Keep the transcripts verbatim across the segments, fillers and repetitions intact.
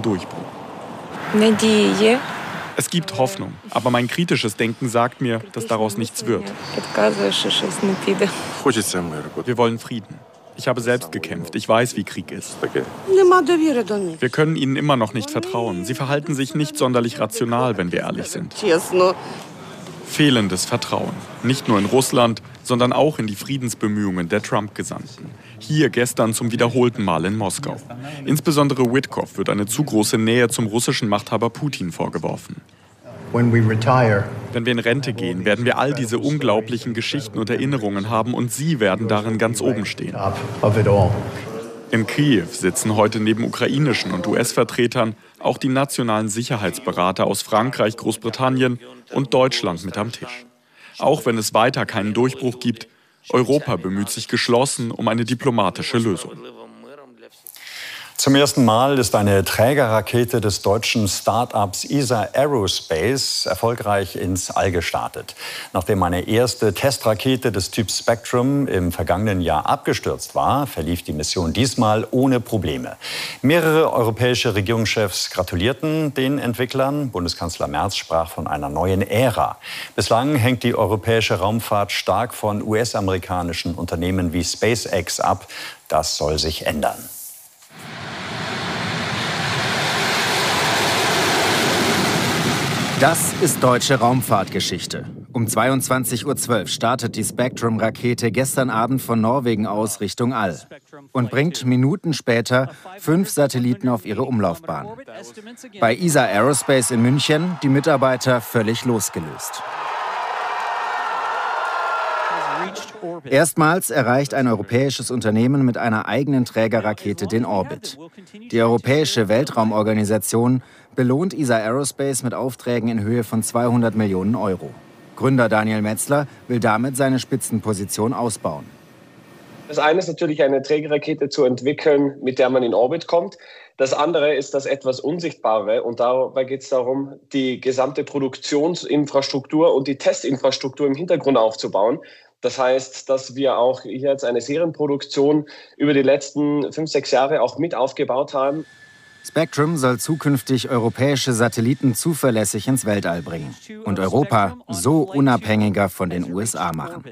erwarten Durchbruch. Es gibt Hoffnung, aber mein kritisches Denken sagt mir, dass daraus nichts wird. Wir wollen Frieden. Ich habe selbst gekämpft. Ich weiß, wie Krieg ist. Wir können ihnen immer noch nicht vertrauen. Sie verhalten sich nicht sonderlich rational, wenn wir ehrlich sind. Fehlendes Vertrauen. Nicht nur in Russland, sondern auch in die Friedensbemühungen der Trump-Gesandten. Hier gestern zum wiederholten Mal in Moskau. Insbesondere Witkow wird eine zu große Nähe zum russischen Machthaber Putin vorgeworfen. Wenn wir in Rente gehen, werden wir all diese unglaublichen Geschichten und Erinnerungen haben und Sie werden darin ganz oben stehen. In Kiew sitzen heute neben ukrainischen und U S-Vertretern auch die nationalen Sicherheitsberater aus Frankreich, Großbritannien und Deutschland mit am Tisch. Auch wenn es weiter keinen Durchbruch gibt, Europa bemüht sich geschlossen um eine diplomatische Lösung. Zum ersten Mal ist eine Trägerrakete des deutschen Start-ups E S A Aerospace erfolgreich ins All gestartet. Nachdem eine erste Testrakete des Typs Spectrum im vergangenen Jahr abgestürzt war, verlief die Mission diesmal ohne Probleme. Mehrere europäische Regierungschefs gratulierten den Entwicklern. Bundeskanzler Merz sprach von einer neuen Ära. Bislang hängt die europäische Raumfahrt stark von U S-amerikanischen Unternehmen wie SpaceX ab. Das soll sich ändern. Das ist deutsche Raumfahrtgeschichte. Um zweiundzwanzig Uhr zwölf startet die Spectrum-Rakete gestern Abend von Norwegen aus Richtung All und bringt Minuten später fünf Satelliten auf ihre Umlaufbahn. Bei E S A Aerospace in München die Mitarbeiter völlig losgelöst. Erstmals erreicht ein europäisches Unternehmen mit einer eigenen Trägerrakete den Orbit. Die Europäische Weltraumorganisation belohnt E S A Aerospace mit Aufträgen in Höhe von zweihundert Millionen Euro. Gründer Daniel Metzler will damit seine Spitzenposition ausbauen. Das eine ist natürlich, eine Trägerrakete zu entwickeln, mit der man in Orbit kommt. Das andere ist das etwas Unsichtbare, und dabei geht es darum, die gesamte Produktionsinfrastruktur und die Testinfrastruktur im Hintergrund aufzubauen. Das heißt, dass wir auch hier jetzt eine Serienproduktion über die letzten fünf, sechs Jahre auch mit aufgebaut haben. Spectrum soll zukünftig europäische Satelliten zuverlässig ins Weltall bringen und Europa so unabhängiger von den U S A machen.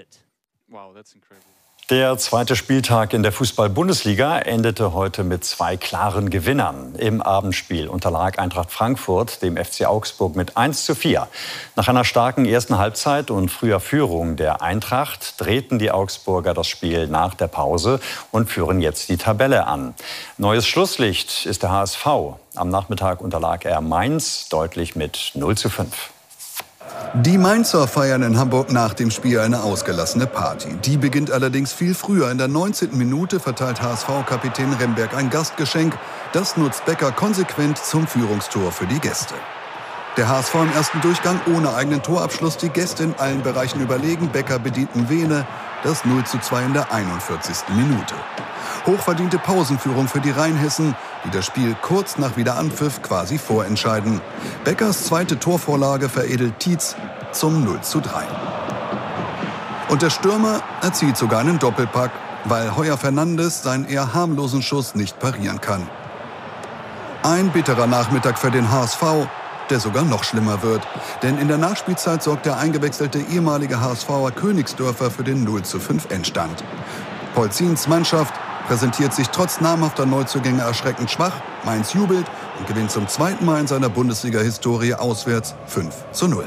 Der zweite Spieltag in der Fußball-Bundesliga endete heute mit zwei klaren Gewinnern. Im Abendspiel unterlag Eintracht Frankfurt dem F C Augsburg mit eins zu vier. Nach einer starken ersten Halbzeit und früher Führung der Eintracht drehten die Augsburger das Spiel nach der Pause und führen jetzt die Tabelle an. Neues Schlusslicht ist der H S V. Am Nachmittag unterlag er Mainz deutlich mit null zu fünf. Die Mainzer feiern in Hamburg nach dem Spiel eine ausgelassene Party. Die beginnt allerdings viel früher. In der neunzehnten Minute verteilt H S V-Kapitän Remberg ein Gastgeschenk. Das nutzt Becker konsequent zum Führungstor für die Gäste. Der H S V im ersten Durchgang ohne eigenen Torabschluss, die Gäste in allen Bereichen überlegen. Becker bedient Vene, das null zu zwei in der einundvierzigsten Minute. Hochverdiente Pausenführung für die Rheinhessen, die das Spiel kurz nach Wiederanpfiff quasi vorentscheiden. Beckers zweite Torvorlage veredelt Tietz zum null zu drei. Und der Stürmer erzielt sogar einen Doppelpack, weil Heuer Fernandes seinen eher harmlosen Schuss nicht parieren kann. Ein bitterer Nachmittag für den H S V, der sogar noch schlimmer wird. Denn in der Nachspielzeit sorgt der eingewechselte ehemalige H S V'er Königsdörfer für den null zu fünf Endstand. Polzins Mannschaft präsentiert sich trotz namhafter Neuzugänge erschreckend schwach. Mainz jubelt und gewinnt zum zweiten Mal in seiner Bundesliga-Historie auswärts fünf zu null.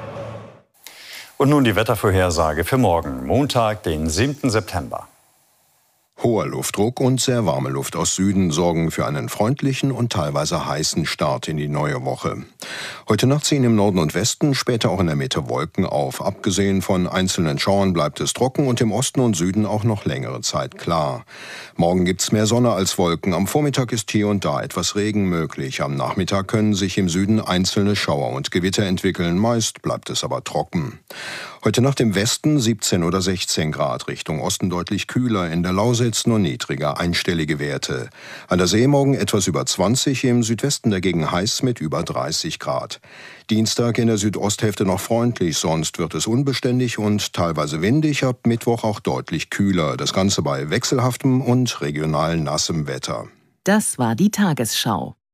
Und nun die Wettervorhersage für morgen, Montag, den siebten September. Hoher Luftdruck und sehr warme Luft aus Süden sorgen für einen freundlichen und teilweise heißen Start in die neue Woche. Heute Nacht ziehen im Norden und Westen, später auch in der Mitte Wolken auf. Abgesehen von einzelnen Schauern bleibt es trocken und im Osten und Süden auch noch längere Zeit klar. Morgen gibt's mehr Sonne als Wolken. Am Vormittag ist hier und da etwas Regen möglich. Am Nachmittag können sich im Süden einzelne Schauer und Gewitter entwickeln. Meist bleibt es aber trocken. Heute Nacht im Westen siebzehn oder sechzehn Grad, Richtung Osten deutlich kühler, in der Lausitz nur niedriger, einstellige Werte. An der See morgen etwas über zwanzig, im Südwesten dagegen heiß mit über dreißig Grad. Dienstag in der Südosthälfte noch freundlich, sonst wird es unbeständig und teilweise windig, ab Mittwoch auch deutlich kühler. Das Ganze bei wechselhaftem und regional nassem Wetter. Das war die Tagesschau.